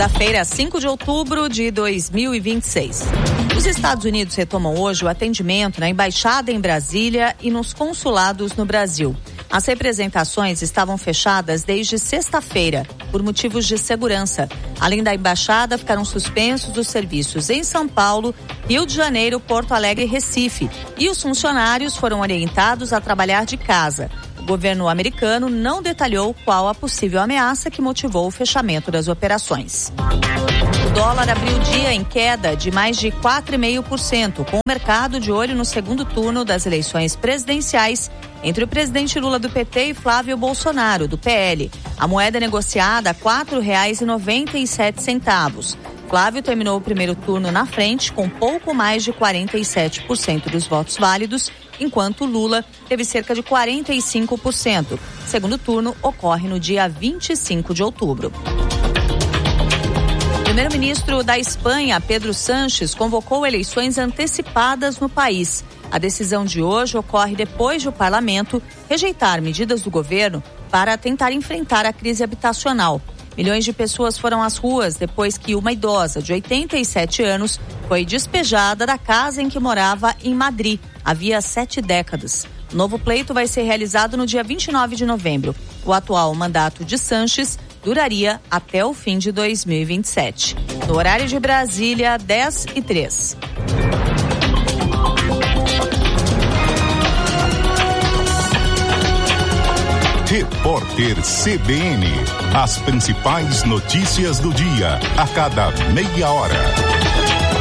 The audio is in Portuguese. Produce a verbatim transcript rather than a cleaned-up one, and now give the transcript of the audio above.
Segunda-feira, cinco de outubro de dois mil e vinte e seis. Os Estados Unidos retomam hoje o atendimento na embaixada em Brasília e nos consulados no Brasil. As representações estavam fechadas desde sexta-feira, por motivos de segurança. Além da embaixada, ficaram suspensos os serviços em São Paulo, Rio de Janeiro, Porto Alegre e Recife. E os funcionários foram orientados a trabalhar de casa. O governo americano não detalhou qual a possível ameaça que motivou o fechamento das operações. O dólar abriu o dia em queda de mais de quatro vírgula cinco por cento, com o mercado de olho no segundo turno das eleições presidenciais entre o presidente Lula do P T e Flávio Bolsonaro, do P L. A moeda é negociada a quatro reais e noventa e sete centavos. Flávio terminou o primeiro turno na frente com pouco mais de quarenta e sete por cento dos votos válidos, enquanto Lula teve cerca de quarenta e cinco por cento. O segundo turno ocorre no dia vinte e cinco de outubro. O primeiro-ministro da Espanha, Pedro Sánchez, convocou eleições antecipadas no país. A decisão de hoje ocorre depois de o parlamento rejeitar medidas do governo para tentar enfrentar a crise habitacional. Milhões de pessoas foram às ruas depois que uma idosa de oitenta e sete anos foi despejada da casa em que morava em Madrid havia sete décadas. O novo pleito vai ser realizado no dia vinte e nove de novembro. O atual mandato de Sánchez duraria até o fim de dois mil e vinte e sete. No horário de Brasília, dez e três. Repórter C B N. As principais notícias do dia, a cada meia hora.